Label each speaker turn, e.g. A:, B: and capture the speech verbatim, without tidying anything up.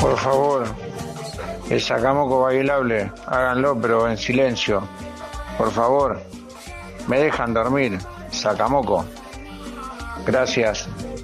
A: Por favor, el sacamoco bailable, háganlo pero en silencio. Por favor, me dejan dormir, sacamoco. Gracias.